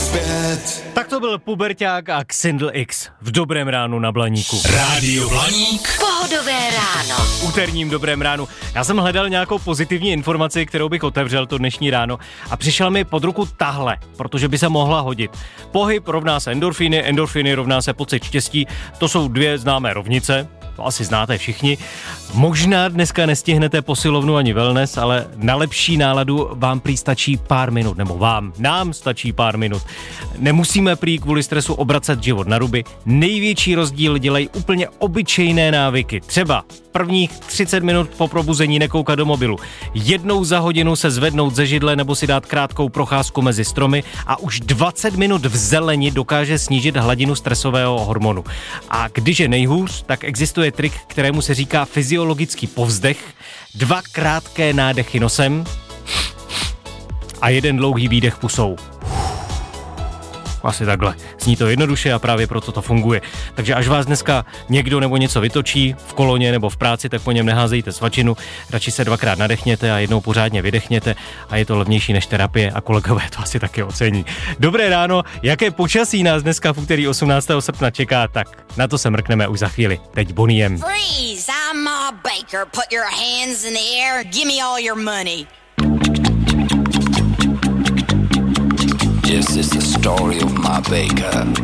Tak to byl Puberťák a Xindl X v Dobrém ránu na Blaníku. Rádio Blaník. Pohodové ráno. Úterním Dobrém ránu. Já jsem hledal nějakou pozitivní informaci, kterou bych otevřel to dnešní ráno a přišla mi pod ruku tahle, protože by se mohla hodit. Pohyb rovná se endorfiny, endorfiny rovná se pocit štěstí. To jsou dvě známé rovnice. To asi znáte všichni. Možná dneska nestihnete posilovnu ani wellness, ale na lepší náladu vám prý stačí pár minut, nebo nám stačí pár minut. Nemusíme prý kvůli stresu obracet život na ruby. Největší rozdíl dělají úplně obyčejné návyky. Třeba prvních 30 minut po probuzení nekoukat do mobilu. Jednou za hodinu se zvednout ze židle nebo si dát krátkou procházku mezi stromy a už 20 minut v zeleni dokáže snížit hladinu stresového hormonu. A když je nejhůř, tak existuje trik, kterému se říká fyziologický povzdech. 2 krátké nádechy nosem a 1 dlouhý výdech pusou. Asi takhle. Zní to jednoduše a právě proto to funguje. Takže až vás dneska někdo nebo něco vytočí v koloně nebo v práci, tak po něm neházejte svačinu, radši se 2krát nadechněte a jednou pořádně vydechněte a je to levnější než terapie a kolegové to asi taky ocení. Dobré ráno, jaké počasí nás dneska v úterý 18. srpna čeká, tak na to se mrkneme už za chvíli. Teď Boniem. Freeze, I'm Ma Baker. Put your hands in the air. Give me all your money. This is the story of Ma Baker.